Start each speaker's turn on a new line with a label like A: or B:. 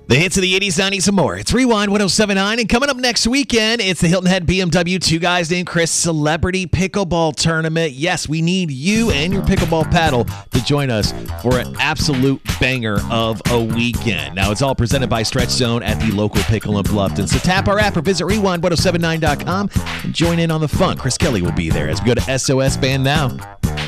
A: The hits of the 80s, 90s, and more. It's Rewind 1079. And coming up next weekend, it's the Hilton Head BMW Two Guys Named Chris Celebrity Pickleball Tournament. Yes, we need you and your pickleball paddle to join us for an absolute banger of a weekend. Now, it's all presented by Stretch Zone at the local pickle in Bluffton. So tap our app or visit rewind1079.com and join in on the fun. Chris Kelly will be there as we go to SOS Band now.